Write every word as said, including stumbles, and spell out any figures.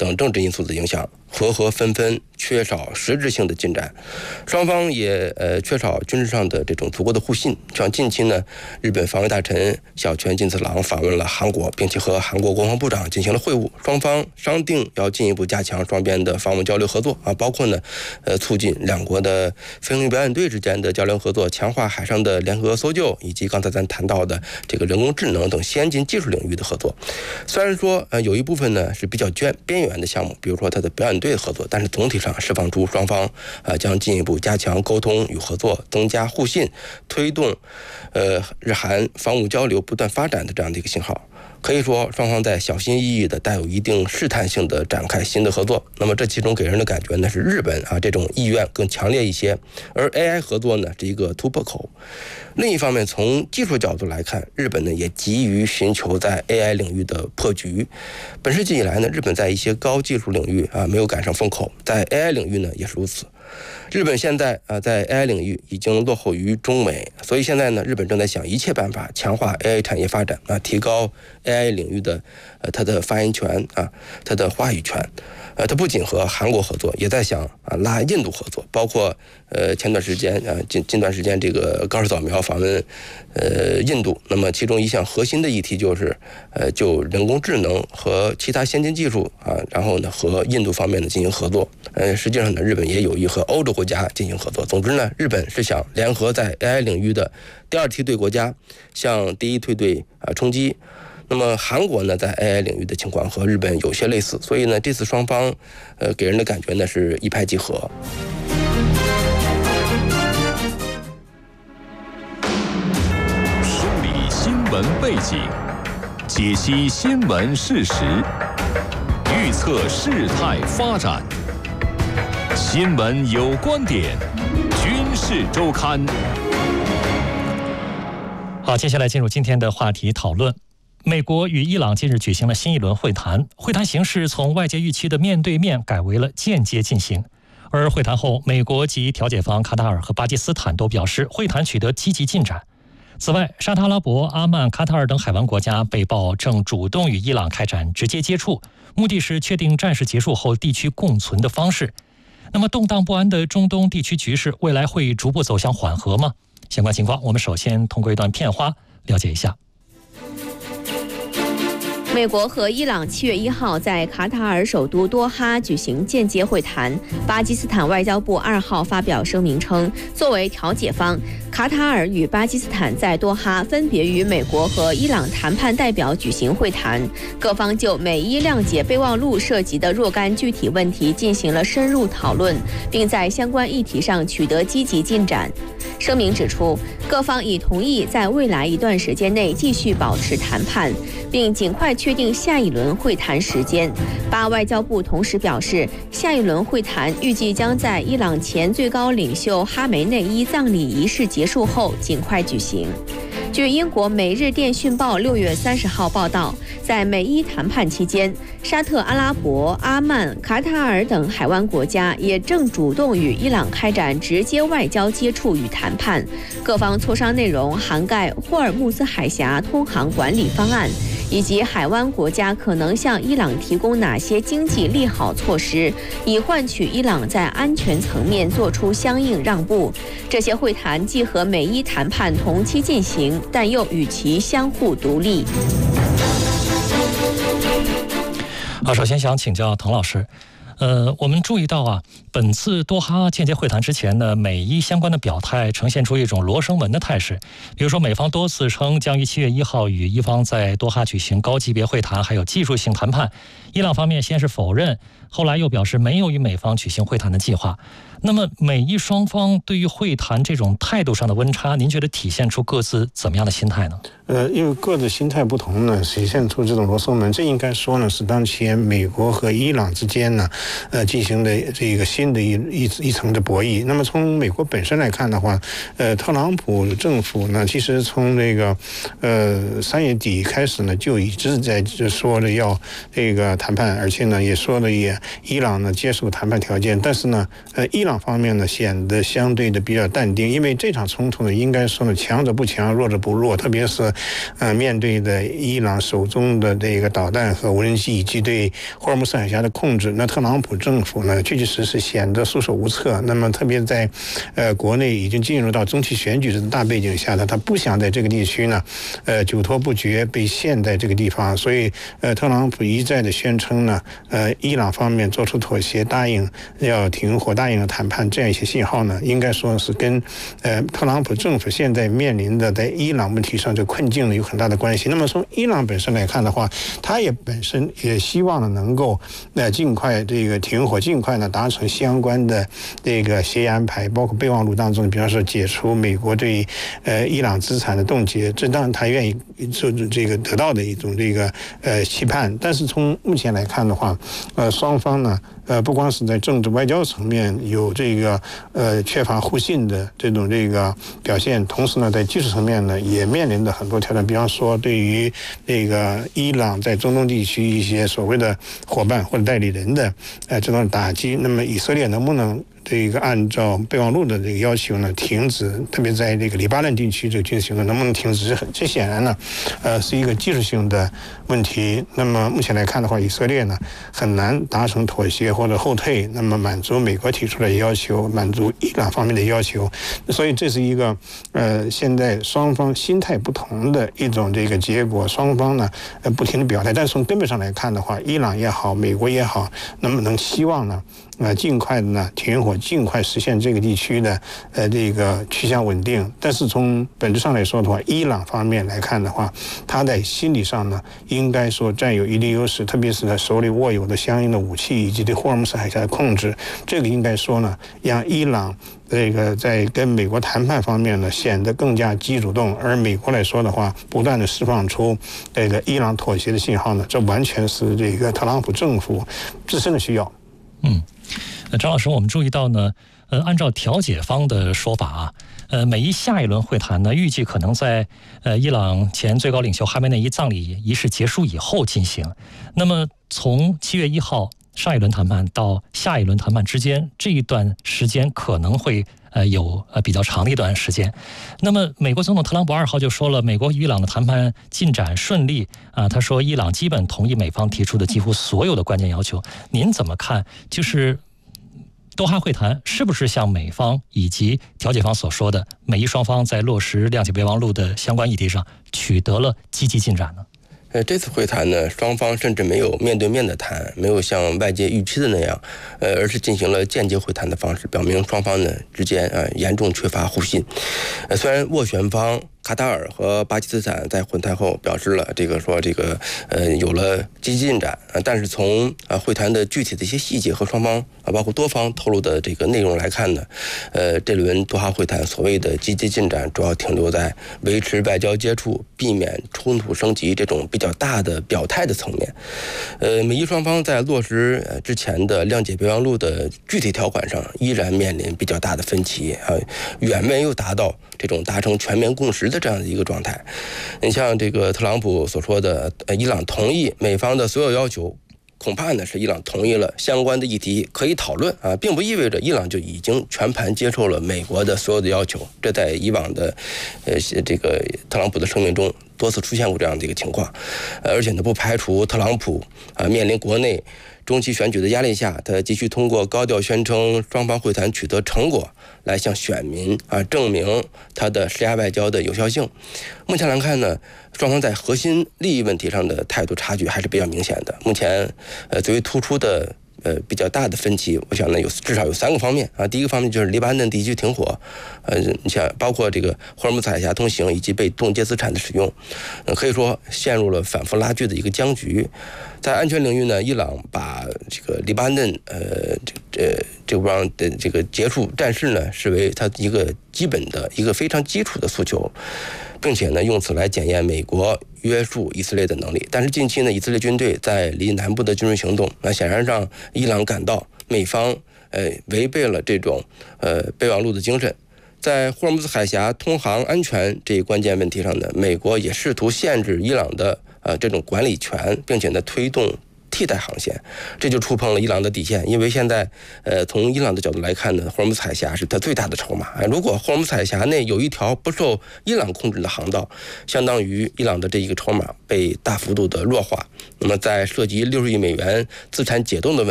等政治因素的影响，和合纷纷，缺少实质性的进展，双方也呃缺少军事上的这种足够的互信。像近期呢，日本防卫大臣小泉进次郎访问了韩国，并且和韩国国防部长进行了会晤，双方商定要进一步加强双边的防务交流合作啊，包括呢，呃促进两国的飞行表演队之间的交流合作，强化海上的联合搜救，以及刚才咱谈到的这个人工智能等先进技术领域的合作。虽然说呃有一部分呢是比较边边缘的项目，比如说它的表演队合作，但是总体上释放出双方啊将进一步加强沟通与合作，增加互信，推动呃日韩防务交流不断发展的这样的一个信号。可以说，双方在小心翼翼的、带有一定试探性的展开新的合作。那么，这其中给人的感觉呢是日本啊这种意愿更强烈一些，而 A I 合作呢是一个突破口。另一方面，从技术角度来看，日本呢也急于寻求在 A I 领域的破局。本世纪以来呢，日本在一些高技术领域啊没有赶上风口，在 A I 领域呢也是如此。日本现在啊在 A I 领域已经落后于中美，所以现在呢，日本正在想一切办法强化 A I 产业发展啊，提高 A I 领域的呃它的发言权啊，它的话语权。呃，它不仅和韩国合作，也在想啊拉印度合作，包括呃前段时间啊近近段时间这个高市早苗访问呃印度，那么其中一项核心的议题就是呃就人工智能和其他先进技术啊，然后呢和印度方面呢进行合作。呃，实际上呢，日本也有意和欧洲国家进行合作。总之呢，日本是想联合在 A I 领域的第二梯队国家向第一梯队啊冲击。那么韩国呢，在 A I 领域的情况和日本有些类似，所以呢，这次双方，呃，给人的感觉呢是一拍即合。 梳理新闻背景，解析新闻事实，预测事态发展。新闻有观点，军事周刊。 好，接下来进入今天的话题讨论。美国与伊朗近日举行了新一轮会谈，会谈形式从外界预期的面对面改为了间接进行。而会谈后，美国及调解方卡塔尔和巴基斯坦都表示会谈取得积极进展。此外，沙特阿拉伯、阿曼、卡塔尔等海湾国家被曝正主动与伊朗开展直接接触，目的是确定战事结束后地区共存的方式。那么，动荡不安的中东地区局势未来会逐步走向缓和吗？相关情况，我们首先通过一段片花了解一下。 美国和伊朗七月一号在卡塔尔首都多哈举行间接会谈。巴基斯坦外交部二号发表声明称，作为调解方，卡塔尔与巴基斯坦在多哈分别与美国和伊朗谈判代表举行会谈，各方就美伊谅解备忘录涉及的若干具体问题进行了深入讨论，并在相关议题上取得积极进展。声明指出，各方已同意在未来一段时间内继续保持谈判，并尽快确定下一轮会谈时间。巴外交部同时表示，下一轮会谈预计将在伊朗前最高领袖哈梅内伊葬礼仪式结束后尽快举行。据英国《每日电讯报》六月三十号报道，在美伊谈判期间，沙特阿拉伯、阿曼、卡塔尔等海湾国家也正主动与伊朗开展直接外交接触与谈判。各方磋商内容涵盖霍尔木兹海峡通航管理方案，以及海湾国家可能向伊朗提供哪些经济利好措施，以换取伊朗在安全层面做出相应让步。这些会谈既和美伊谈判同期进行，但又与其相互独立。 好，首先想请教滕老师，呃，我们注意到啊，本次多哈间接会谈之前呢，美伊相关的表态呈现出一种罗生门的态势。比如说，美方多次称将于七月一号与伊方在多哈举行高级别会谈，还有技术性谈判。伊朗方面先是否认，后来又表示没有与美方举行会谈的计划。那么，美伊双方对于会谈这种态度上的温差，您觉得体现出各自怎么样的心态呢？ 呃，因为各自心态不同呢，体现出这种罗生门。这应该说呢，是当前美国和伊朗之间呢， 呃进行的这个新的一一一层的博弈。那么从美国本身来看的话，呃，特朗普政府呢，其实从这个呃三月底开始呢，就一直在说着要这个谈判，而且呢也说了也伊朗呢接受谈判条件，但是呢，呃，伊朗方面呢显得相对的比较淡定，因为这场冲突呢，应该说呢强者不强，弱者不弱，特别是呃面对的伊朗手中的这个导弹和无人机以及对霍尔木斯海峡的控制，那特朗普政府呢确确实实显得束手无策。那么特别在呃国内已经进入到中期选举的大背景下呢，他不想在这个地区呢呃久拖不决，被陷在这个地方，所以呃特朗普一再的宣称呢，呃伊朗方面做出妥协，答应要停火，答应谈判，这样一些信号呢，应该说是跟呃特朗普政府现在面临的在伊朗问题上这困境呢有很大的关系。那么从伊朗本身来看的话，他也本身也希望呢能够呃尽快这个停火，尽快呢达成相关的这个协议安排，包括备忘录当中，比方说解除美国对呃伊朗资产的冻结，这当然他愿意做这个得到的一种这个呃期盼。但是从目前来看的话，呃双方呢呃不光是在政治外交层面有这个呃缺乏互信的这种这个表现，同时呢在技术层面呢也面临着很多挑战，比方说对于这个伊朗在中东地区一些所谓的伙伴或者代理人的呃这种打击，那么以色列能不能这个按照备忘录的这个要求呢，停止，特别在这个黎巴嫩地区这个军事行动能不能停止？这显然呢，呃，是一个技术性的问题。那么目前来看的话，以色列呢很难达成妥协或者后退，那么满足美国提出的要求，满足伊朗方面的要求。所以这是一个呃，现在双方心态不同的一种这个结果。双方呢呃不停的表态，但是从根本上来看的话，伊朗也好，美国也好，能不能希望呢？呃，尽快的呢停火，尽快实现这个地区的呃这个趋向稳定。但是从本质上来说的话，伊朗方面来看的话，他在心理上呢应该说占有一定优势，特别是他手里握有的相应的武器以及对霍尔木斯海峡的控制，这个应该说呢让伊朗这个在跟美国谈判方面呢显得更加积极主动，而美国来说的话，不断的释放出这个伊朗妥协的信号呢，这完全是这个特朗普政府自身的需要。 嗯。张老师，我们注意到呢，呃，按照调解方的说法啊，呃，美伊下一轮会谈呢，预计可能在呃伊朗前最高领袖哈梅内伊葬礼仪式结束以后进行。那么从七月一号上一轮谈判到下一轮谈判之间，这一段时间可能会呃有呃比较长的一段时间。那么美国总统特朗普二号就说了，美国与伊朗的谈判进展顺利啊，他说伊朗基本同意美方提出的几乎所有的关键要求。您怎么看？就是多哈会谈是不是像美方以及调解方所说的，美伊双方在落实谅解备忘录的相关议题上取得了积极进展呢？ 呃，这次会谈呢，双方甚至没有面对面的谈，没有像外界预期的那样，呃，而是进行了间接会谈的方式，表明双方呢之间啊、呃、严重缺乏互信。呃，虽然斡旋方卡塔尔和巴基斯坦在会谈后表示了这个说这个呃有了积极进展，呃、但是从啊会谈的具体的一些细节和双方啊包括多方透露的这个内容来看呢，呃这轮多哈会谈所谓的积极进展主要停留在维持外交接触、避免冲突升级这种比较大的表态的层面。呃，美伊双方在落实之前的谅解备忘录的具体条款上依然面临比较大的分歧啊，远没有达到这种达成全面共识的这样的一个状态。你像这个特朗普所说的，呃，伊朗同意美方的所有要求，恐怕呢是伊朗同意了相关的议题可以讨论啊，并不意味着伊朗就已经全盘接受了美国的所有的要求。这在以往的呃这个特朗普的声明中多次出现过这样的一个情况，呃、而且呢不排除特朗普啊面临国内中期选举的压力下，他继续通过高调宣称双方会谈取得成果来向选民啊证明他的施压外交的有效性。目前来看呢，双方在核心利益问题上的态度差距还是比较明显的。目前呃最为突出的呃比较大的分歧，我想呢有至少有三个方面啊。第一个方面就是黎巴嫩地区停火，呃你像包括这个霍尔木兹海峡通行以及被冻结资产的使用，呃可以说陷入了反复拉锯的一个僵局。在安全领域呢，伊朗把这个黎巴嫩呃这这这帮的这个结束战事呢视为它一个基本的一个非常基础的诉求。 并且呢用此来检验美国约束以色列的能力。但是近期呢，以色列军队在离南部的军事行动，那显然让伊朗感到美方呃违背了这种呃备忘录的精神。在霍尔木兹海峡通航安全这一关键问题上呢，美国也试图限制伊朗的呃这种管理权，并且呢推动替代航线，这就触碰了伊朗的底线。因为现在呃从伊朗的角度来看呢，霍尔木兹海峡是它最大的筹码。如果霍尔木兹海峡内有一条不受伊朗控制的航道，相当于伊朗的这一个筹码被大幅度的弱化。那么在涉及六十亿美元资产解冻的问